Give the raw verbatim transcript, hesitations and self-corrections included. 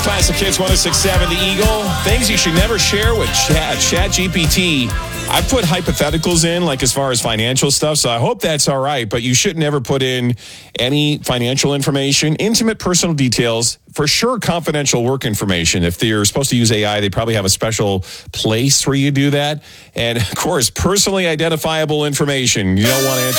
Classic Hits one oh six point seven The Eagle. Things you should never share with Chat, Chat G P T. I put hypotheticals in, like as far as financial stuff, so I hope that's all right, but you should never put in any financial information, intimate personal details, for sure confidential work information. If they're supposed to use A I, they probably have a special place where you do that. And, of course, personally identifiable information. You don't want to enter